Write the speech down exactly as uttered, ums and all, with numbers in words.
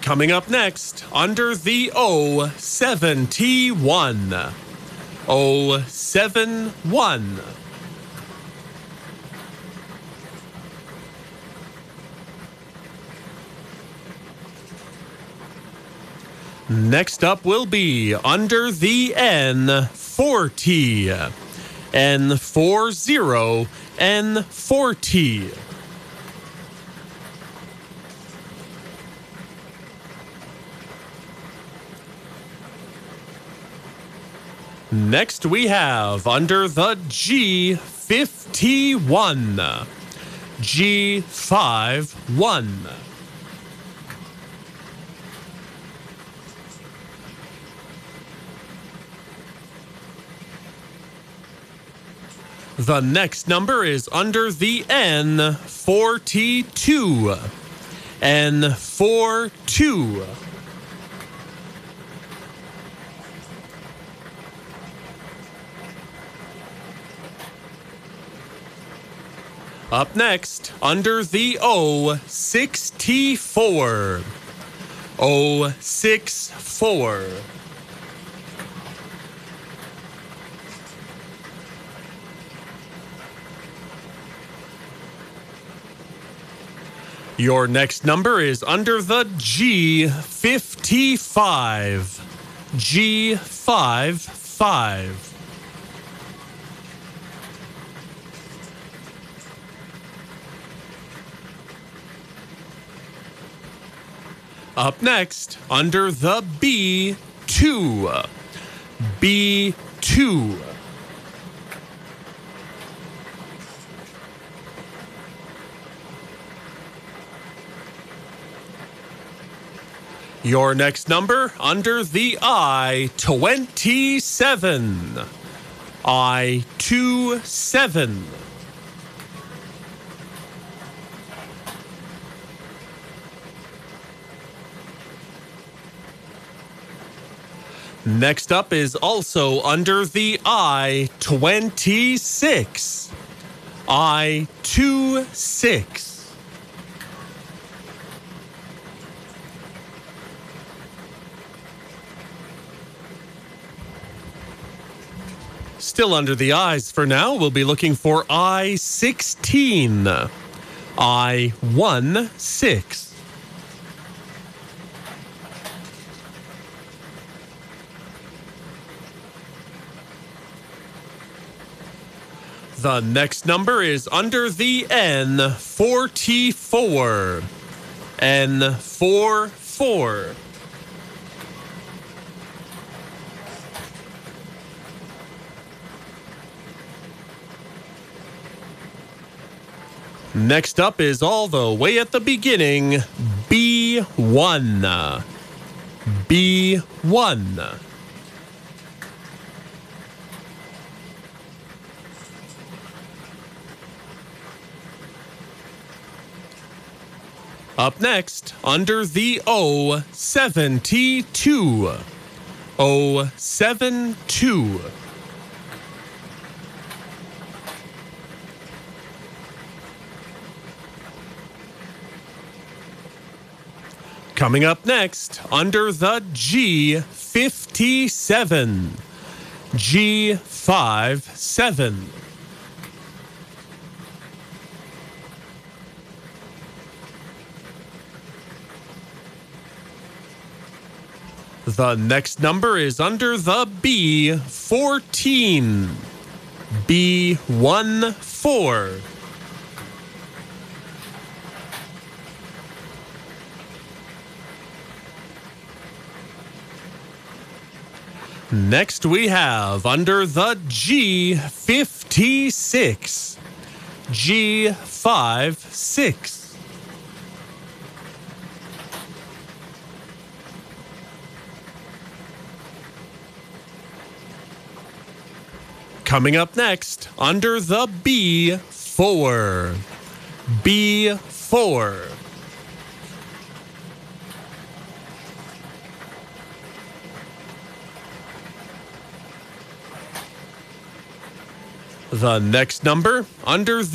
Coming up next, under the O seventy-one. O seventy-one. Next up will be under the N forty. N forty. N forty. Next we have under the G fifty-one. G fifty-one. The next number is under the N forty-two. N forty-two. Up next, under the O sixty-four. O sixty-four. Your next number is under the G fifty-five. G fifty-five. Up next, under the B two. B two. Your next number under the I twenty-seven. I twenty-seven. Next up is also under the I twenty-six. I twenty-six. Still under the I's for now, we'll be looking for I sixteen. I sixteen. The next number is under the N forty-four. N forty-four. Next up is all the way at the beginning, B one. B one. Up next, under the O seventy-two. O seventy-two. Coming up next, under the G fifty-seven. G fifty-seven. The next number is under the B fourteen. B fourteen. Next we have under the G fifty-six. G fifty-six. Coming up next, under the B four. B four. The next number under the